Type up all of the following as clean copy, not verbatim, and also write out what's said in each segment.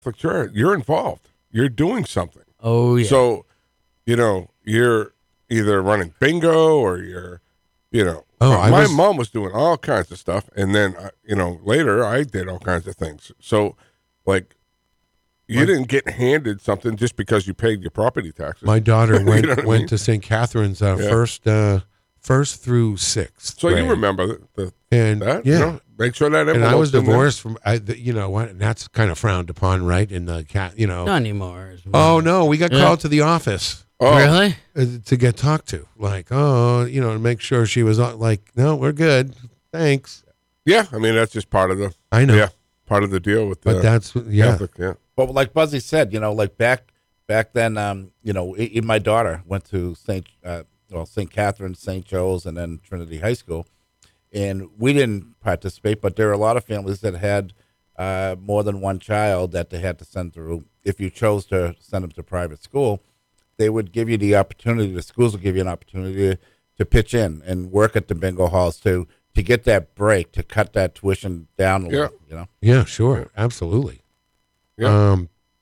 Catholic Church, you're involved. You're doing something. Oh, yeah. So, you're either running bingo or you're, my mom was doing all kinds of stuff. And then, later I did all kinds of things. So, like, you didn't get handed something just because you paid your property taxes. My daughter went to St. Catherine's first through sixth. So grade. You remember that? Yeah. Make sure that. And I was divorced from, and that's kind of frowned upon, right? In the Not anymore. Oh no, we got called to the office. Oh, really? To get talked to, like, to make sure she was like, no, we're good, thanks. Yeah, I mean that's just part of the. I know. Yeah, part of the deal with. But that's Catholic, yeah. But like Buzzy said, like back then, my daughter went to St. Catherine's, St. Joe's, and then Trinity High School, and we didn't participate. But there are a lot of families that had more than one child that they had to send through. If you chose to send them to private school, they would give you the opportunity. The schools would give you an opportunity to pitch in and work at the bingo halls to get that break, to cut that tuition down a little. Yeah, sure, absolutely. Yeah.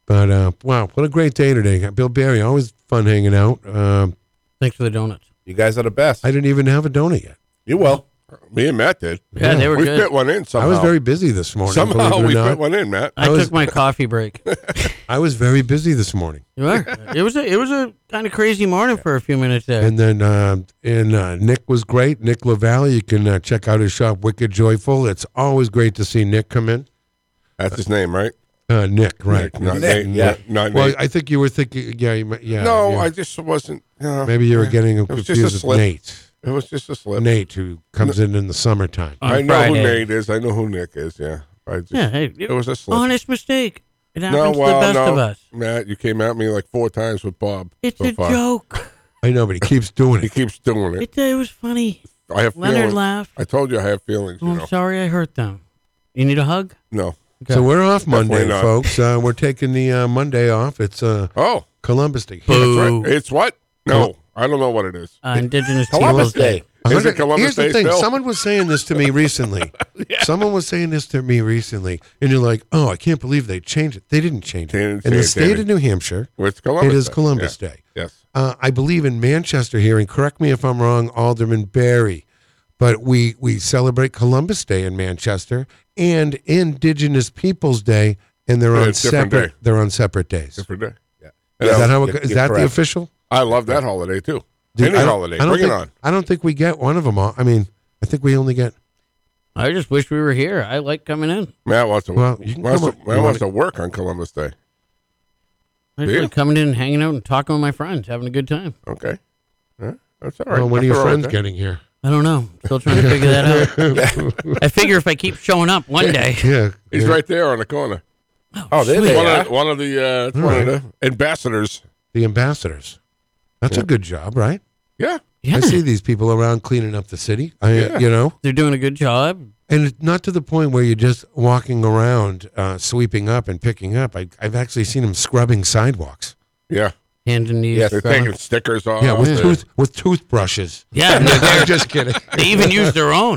Wow, what a great day today. Bill Barry, always fun hanging out. Thanks for the donuts. You guys are the best. I didn't even have a donut yet. You will. Me and Matt did. Yeah, they were we good. We fit one in somehow. I was very busy this morning. Somehow we fit one in, Matt. I took my coffee break. I was very busy this morning. You are. It was a kind of crazy morning for a few minutes there. And then Nick was great. Nick LaValle. You can check out his shop, Wicked Joyful. It's always great to see Nick come in. That's his name, right? Nick, right? Nick, not Nick, Nate. yeah. Not Well, Nate. I think you were thinking, yeah. No, yeah. I just wasn't. Maybe you were getting him It was confused just a with slip. Nate. It was just a slip. Nate, who comes in the summertime. On I know who Friday. Nate is. I know who Nick is. Yeah. Hey, it was a slip. honest mistake. It happens to the best of us. Matt, you came at me like 4 times with Bob. It's so a far. joke. I know, but he keeps doing He it. keeps doing it. It was funny. I have Leonard feelings. laughed. I told you I have feelings. Oh, I'm sorry I hurt them. You need a hug? No. Okay. So we're off Monday, not. folks. We're taking the Monday off. It's Oh, Columbus Day. that's Boo. right. It's what? No, I don't know what it is. Indigenous Columbus Peoples Day. Day. Is it Columbus Here's the Day thing. still? Someone was saying this to me recently. Someone was saying this to me recently, and you're like, "Oh, I can't believe they changed it." They didn't change They it. didn't In the change state it. of New Hampshire, Well, it's Columbus it is Day. Columbus Yeah. Day. Yes. I believe in Manchester here, and correct me if I'm wrong, Alderman Barry, but we celebrate Columbus Day in Manchester and Indigenous Peoples Day, and they're Yeah, on it's different separate. day. They're on separate days. Different day. Yeah. Is that how? You're Is that the correct. official? I love that holiday too. Dude, Any holiday. I don't Bring think, it on. I don't think we get one of them all. I mean, I think we only get. I just wish we were here. I like coming in. Matt wants to, Well, you can wants come to, up- Matt you wants wanna- to work on Columbus Day. I just Yeah. like coming in and hanging out and talking with my friends, having a good time. Okay. Yeah, that's all right. Well, when are your Nothing wrong friends with that. getting here? I don't know. Still trying to figure that out. I figure if I keep showing up one day. Yeah, He's yeah. right there on the corner. Oh, there Sweet. they One are. of, one of the ambassadors. The ambassadors. That's a good job, right? Yeah. Yeah. I see these people around cleaning up the city. Yeah. You know, They're doing a good job. and it's not to the point where you're just walking around, sweeping up and picking up. I've actually seen them scrubbing sidewalks. Yeah. Hands and knees. Yes, They're taking stickers off. Yeah, with They're- with toothbrushes. Yeah, and they're- I'm just kidding. they even use their own.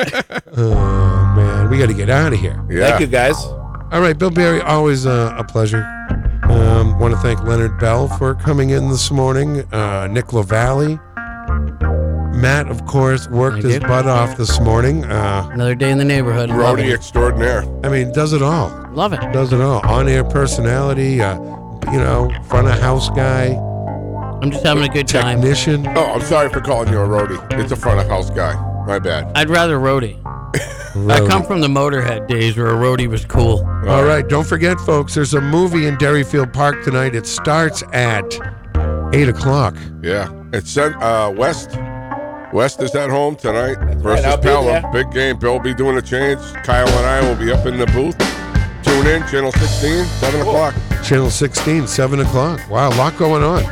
Oh man, we got to get out of here. Yeah. Thank you, guys. All right, Bill Barry, always a pleasure. Want to thank Leonard Bell for coming in this morning. Nick LaValle. Matt, of course, worked Thank his you. butt off this morning. Another day in the neighborhood. Love Roadie it. extraordinaire. I mean, does it all. Love it. Does it all. On-air personality, front of house guy, I'm just having a good time. technician. Oh, I'm sorry for calling you a roadie. It's a front of house guy. My bad. I'd rather roadie. I come from the Motorhead days where a roadie was cool. All right, don't forget, folks, there's a movie in Derryfield Park tonight. It starts at 8 o'clock. Yeah. It's sent West. West is at home tonight versus I'll be Pelham. there. Big game. Bill will be doing a change. Kyle and I will be up in the booth. Tune in, Channel 16, 7 o'clock. Channel 16, 7 o'clock. Wow, a lot going on.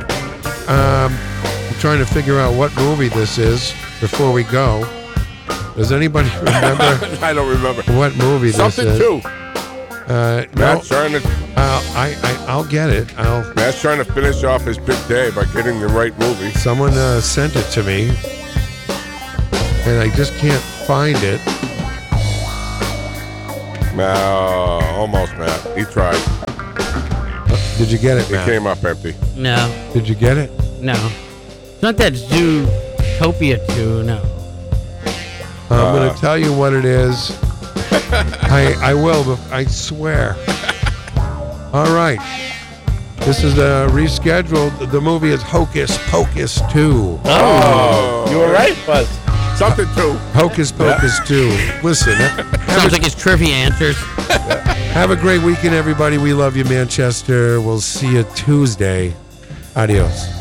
I'm trying to figure out what movie this is before we go. Does anybody remember I don't remember. what movie this Something is? too. No, Matt's trying to I'll get it. Matt's trying to finish off his big day by getting the right movie. Someone sent it to me, and I just can't find it. Almost, Matt. He tried. Did you get it, It Matt? came up empty. No, Did you get it? no. It's not that Zootopia 2, no. I'm going to tell you what it is. I will, but I swear. All right. This is rescheduled. The movie is Hocus Pocus 2. Oh, you were right, Buzz. Something too. Hocus Pocus 2. Listen, Sounds like it's trivia answers. have a great weekend, everybody. We love you, Manchester. We'll see you Tuesday. Adios.